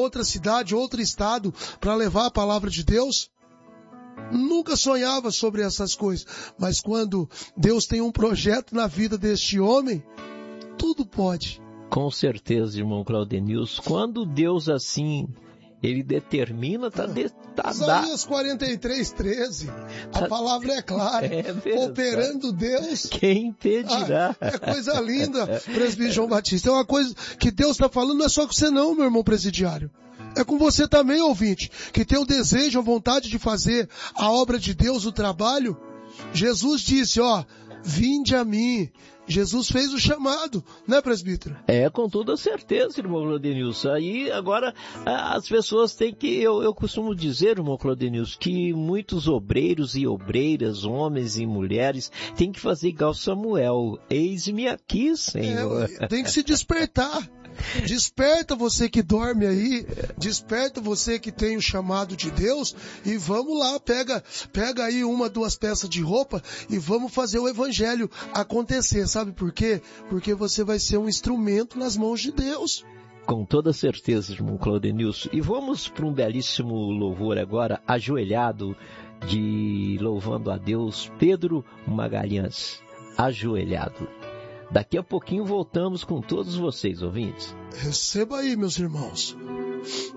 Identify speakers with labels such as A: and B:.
A: outra cidade, outro estado, para levar a palavra de Deus. Nunca sonhava sobre essas coisas. Mas quando Deus tem um projeto na vida deste homem, tudo pode.
B: Com certeza, irmão Claudenilson. Quando Deus assim, Ele determina,
A: Isaías 43:13. A palavra é clara. Operando Deus.
B: Quem impedirá?
A: É coisa linda, presbítero João Batista. É uma coisa que Deus está falando, não é só com você não, meu irmão presidiário. É com você também, ouvinte, que tem o desejo, a vontade de fazer a obra de Deus, o trabalho. Jesus disse, vinde a mim. Jesus fez o chamado, né, presbítero?
B: Com toda certeza, irmão Claudenilson. Aí, agora, as pessoas têm que, eu costumo dizer, irmão Claudenilson, que muitos obreiros e obreiras, homens e mulheres, têm que fazer igual Samuel. Eis-me aqui, Senhor.
A: Tem que se despertar. Desperta você que dorme aí, desperta você que tem o chamado de Deus e vamos lá, pega aí 1, 2 peças de roupa e vamos fazer o evangelho acontecer, sabe por quê? Porque você vai ser um instrumento nas mãos de Deus.
B: Com toda certeza, irmão Claudenilson. E vamos para um belíssimo louvor agora, ajoelhado, de louvando a Deus, Pedro Magalhães, ajoelhado. Daqui a pouquinho voltamos com todos vocês, ouvintes.
A: Receba aí, meus irmãos.